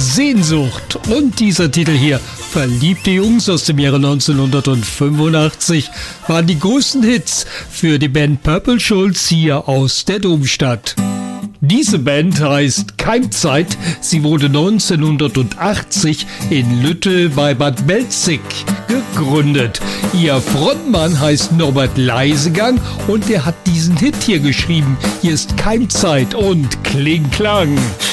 Sehnsucht. Und dieser Titel hier, Verliebte Jungs aus dem Jahre 1985, waren die größten Hits für die Band Purple Schulz hier aus der Domstadt. Diese Band heißt Keimzeit. Sie wurde 1980 in Lütte bei Bad Belzig gegründet. Ihr Frontmann heißt Norbert Leisegang und der hat diesen Hit hier geschrieben. Hier ist Keimzeit und Kling Klang.